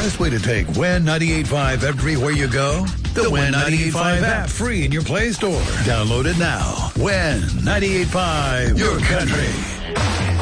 best way to take Win 98.5 everywhere you go? The Win 98.5 app, free in your Play Store. Download it now. Win 98.5, your country.